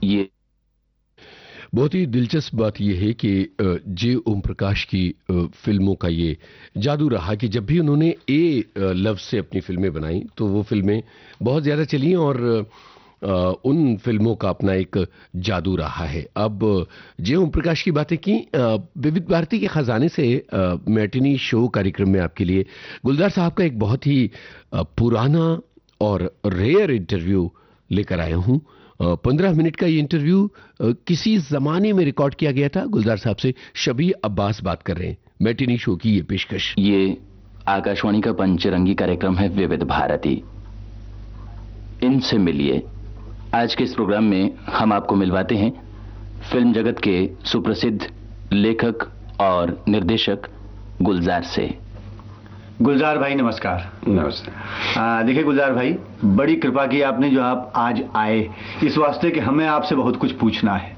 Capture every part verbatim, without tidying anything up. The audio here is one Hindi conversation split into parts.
ये बहुत ही दिलचस्प बात यह है कि जे ओम प्रकाश की फिल्मों का ये जादू रहा कि जब भी उन्होंने ए लफ्ज से अपनी फिल्में बनाई तो वो फिल्में बहुत ज़्यादा चली और उन फिल्मों का अपना एक जादू रहा है। अब जे ओम प्रकाश की बातें की, विविध भारती के खजाने से मैटिनी शो कार्यक्रम में आपके लिए गुलजार साहब का एक बहुत ही पुराना और रेयर इंटरव्यू लेकर आया हूं। पंद्रह मिनट का ये इंटरव्यू किसी जमाने में रिकॉर्ड किया गया था। गुलजार साहब से शबी अब्बास बात कर रहे हैं। मैटिनी शो की ये पेशकश। ये आकाशवाणी का पंचरंगी कार्यक्रम है विविध भारती। इनसे मिलिए। आज के इस प्रोग्राम में हम आपको मिलवाते हैं फिल्म जगत के सुप्रसिद्ध लेखक और निर्देशक गुलजार से। गुलजार भाई नमस्कार। नमस्कार। देखिए गुलजार भाई, बड़ी कृपा की आपने जो आप आज आए, इस वास्ते कि हमें आपसे बहुत कुछ पूछना है।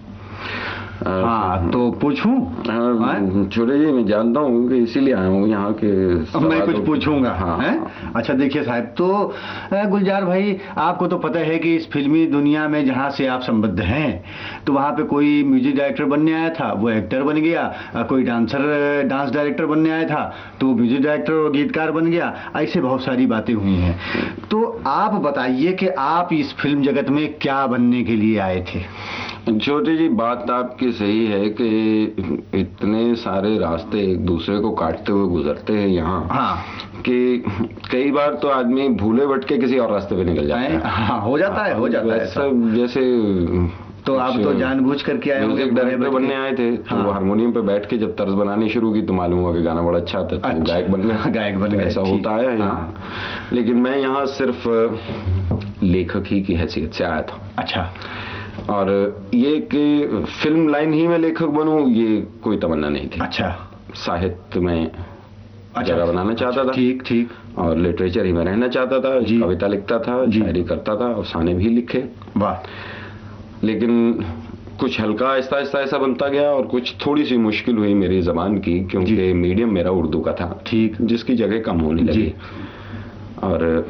हाँ तो पूछूं? छोटे जी, मैं जानता हूँ कि इसीलिए आया हूँ यहाँ के। मैं कुछ पूछूंगा। हाँ, हाँ। अच्छा देखिए साहब, तो गुलजार भाई आपको तो पता है कि इस फिल्मी दुनिया में जहाँ से आप संबद्ध हैं, तो वहाँ पे कोई म्यूजिक डायरेक्टर बनने आया था, वो एक्टर बन गया। कोई डांसर डांस डायरेक्टर बनने आया था, तो म्यूजिक डायरेक्टर और गीतकार बन गया। ऐसे बहुत सारी बातें हुई हैं। तो आप बताइए कि आप इस फिल्म जगत में क्या बनने के लिए आए थे? छोटे जी, बात आपकी सही है कि इतने सारे रास्ते एक दूसरे को काटते हुए गुजरते हैं यहाँ। हाँ। कि कई बार तो आदमी भूले भटके किसी और रास्ते पे निकल जाता है। हाँ, हो जाता है, हो जाता है सब। जैसे तो आप तो जानबूझ करके आए, म्यूजिक डायरेक्टर बनने आए थे। हाँ। तो वो हारमोनियम पे बैठ के जब तर्ज बनानी शुरू की तो मालूम हुआ कि गाना बड़ा अच्छा था, तो अच्छा। गायक बन गया। गायक बन गया, ऐसा होता है यहाँ। लेकिन मैं यहाँ सिर्फ लेखक ही की हैसियत से आया था। अच्छा। और ये कि फिल्म लाइन ही में लेखक बनूं, ये कोई तमन्ना नहीं थी। अच्छा। साहित्य में अच्छा जगह बनाना चाहता था। ठीक ठीक। और लिटरेचर ही में रहना चाहता था। कविता लिखता था, शायरी करता था, अफसाने भी लिखे। वाह। लेकिन कुछ हल्का आहिस्ता आहिस्ता ऐसा बनता गया और कुछ थोड़ी सी मुश्किल हुई मेरी जबान की, क्योंकि मीडियम मेरा उर्दू का था। ठीक। जिसकी जगह कम होने लगी। और